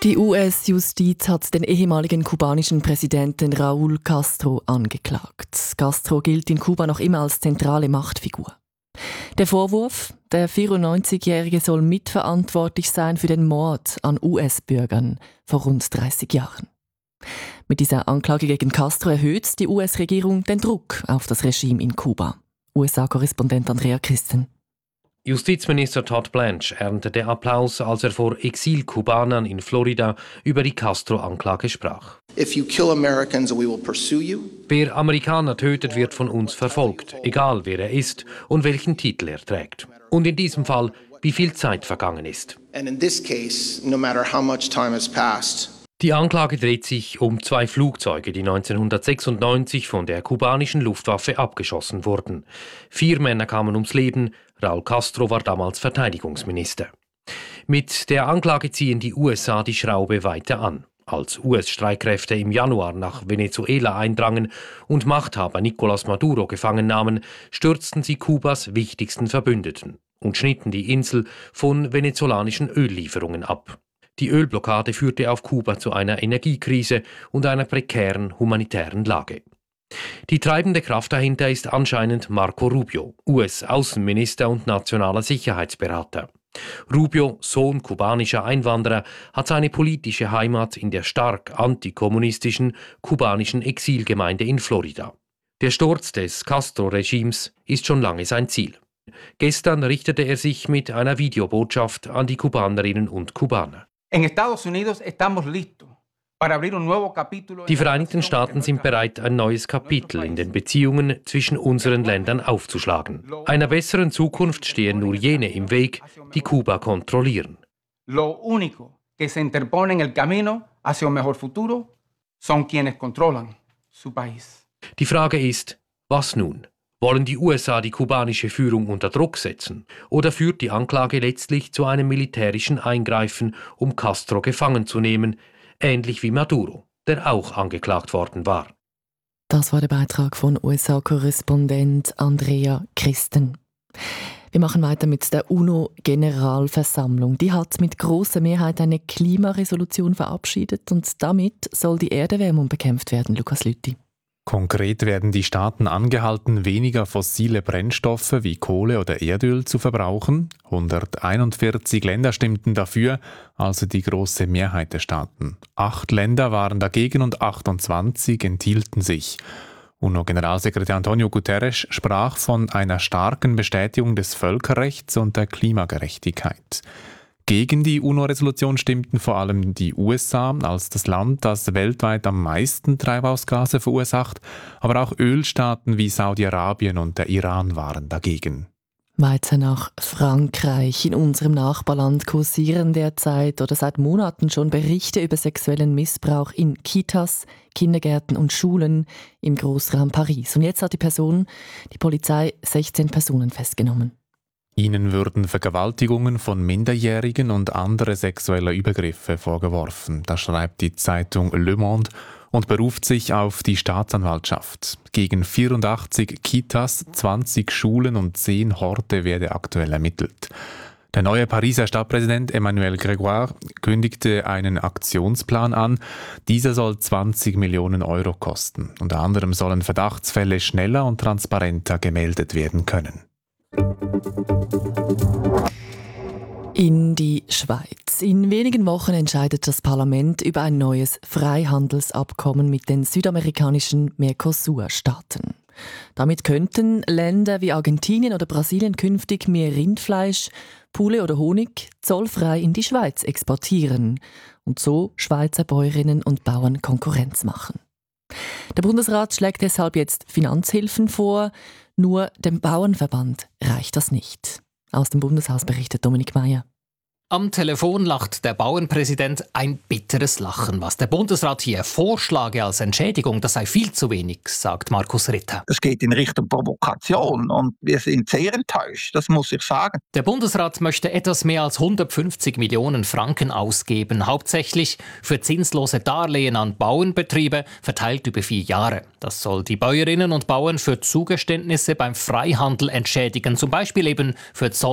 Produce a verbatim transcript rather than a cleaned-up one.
Die U S-Justiz hat den ehemaligen kubanischen Präsidenten Raúl Castro angeklagt. Castro gilt in Kuba noch immer als zentrale Machtfigur. Der Vorwurf, der vierundneunzigjährige soll mitverantwortlich sein für den Mord an U S-Bürgern vor rund dreißig Jahren. Mit dieser Anklage gegen Castro erhöht die U S-Regierung den Druck auf das Regime in Kuba. U S A-Korrespondent Andrea Christen. Justizminister Todd Blanche erntete Applaus, als er vor Exil-Kubanern in Florida über die Castro-Anklage sprach. If you kill Americans, we will pursue you. Wer Amerikaner tötet, wird von uns verfolgt, egal wer er ist und welchen Titel er trägt. Und in diesem Fall, wie viel Zeit vergangen ist. And in this case, no matter how much time has passed. Die Anklage dreht sich um zwei Flugzeuge, die neunzehnhundertsechsundneunzig von der kubanischen Luftwaffe abgeschossen wurden. Vier Männer kamen ums Leben, Raúl Castro war damals Verteidigungsminister. Mit der Anklage ziehen die U S A die Schraube weiter an. Als U S-Streitkräfte im Januar nach Venezuela eindrangen und Machthaber Nicolás Maduro gefangen nahmen, stürzten sie Kubas wichtigsten Verbündeten und schnitten die Insel von venezolanischen Öllieferungen ab. Die Ölblockade führte auf Kuba zu einer Energiekrise und einer prekären humanitären Lage. Die treibende Kraft dahinter ist anscheinend Marco Rubio, U S-Außenminister und nationaler Sicherheitsberater. Rubio, Sohn kubanischer Einwanderer, hat seine politische Heimat in der stark antikommunistischen kubanischen Exilgemeinde in Florida. Der Sturz des Castro-Regimes ist schon lange sein Ziel. Gestern richtete er sich mit einer Videobotschaft an die Kubanerinnen und Kubaner. Die Vereinigten Staaten sind bereit, ein neues Kapitel in den Beziehungen zwischen unseren Ländern aufzuschlagen. Einer besseren Zukunft stehen nur jene im Weg, die Kuba kontrollieren. Die Frage ist, was nun? Wollen die U S A die kubanische Führung unter Druck setzen? Oder führt die Anklage letztlich zu einem militärischen Eingreifen, um Castro gefangen zu nehmen, ähnlich wie Maduro, der auch angeklagt worden war? Das war der Beitrag von U S A-Korrespondent Andrea Christen. Wir machen weiter mit der UNO-Generalversammlung. Die hat mit grosser Mehrheit eine Klimaresolution verabschiedet und damit soll die Erderwärmung bekämpft werden, Lukas Lüthi. Konkret werden die Staaten angehalten, weniger fossile Brennstoffe wie Kohle oder Erdöl zu verbrauchen. hunderteinundvierzig Länder stimmten dafür, also die große Mehrheit der Staaten. Acht Länder waren dagegen und achtundzwanzig enthielten sich. UNO-Generalsekretär Antonio Guterres sprach von einer starken Bestätigung des Völkerrechts und der Klimagerechtigkeit. Gegen die UNO-Resolution stimmten vor allem die U S A als das Land, das weltweit am meisten Treibhausgase verursacht, aber auch Ölstaaten wie Saudi-Arabien und der Iran waren dagegen. Weiter nach Frankreich. In unserem Nachbarland kursieren derzeit oder seit Monaten schon Berichte über sexuellen Missbrauch in Kitas, Kindergärten und Schulen im Großraum Paris. Und jetzt hat die Person, die Polizei, sechzehn Personen festgenommen. Ihnen würden Vergewaltigungen von Minderjährigen und andere sexuelle Übergriffe vorgeworfen. Das schreibt die Zeitung Le Monde und beruft sich auf die Staatsanwaltschaft. Gegen vierundachtzig Kitas, zwanzig Schulen und zehn Horte werde aktuell ermittelt. Der neue Pariser Stadtpräsident Emmanuel Grégoire kündigte einen Aktionsplan an. Dieser soll zwanzig Millionen Euro kosten. Unter anderem sollen Verdachtsfälle schneller und transparenter gemeldet werden können. In die Schweiz. In wenigen Wochen entscheidet das Parlament über ein neues Freihandelsabkommen mit den südamerikanischen Mercosur-Staaten. Damit könnten Länder wie Argentinien oder Brasilien künftig mehr Rindfleisch, Pule oder Honig zollfrei in die Schweiz exportieren und so Schweizer Bäuerinnen und Bauern Konkurrenz machen. Der Bundesrat schlägt deshalb jetzt Finanzhilfen vor, nur dem Bauernverband reicht das nicht. Aus dem Bundeshaus berichtet Dominik Meier. Am Telefon lacht der Bauernpräsident ein bitteres Lachen. Was der Bundesrat hier vorschlage als Entschädigung, das sei viel zu wenig, sagt Markus Ritter. Es geht in Richtung Provokation und wir sind sehr enttäuscht, das muss ich sagen. Der Bundesrat möchte etwas mehr als hundertfünfzig Millionen Franken ausgeben, hauptsächlich für zinslose Darlehen an Bauernbetriebe, verteilt über vier Jahre. Das soll die Bäuerinnen und Bauern für Zugeständnisse beim Freihandel entschädigen, zum Beispiel eben für Zoll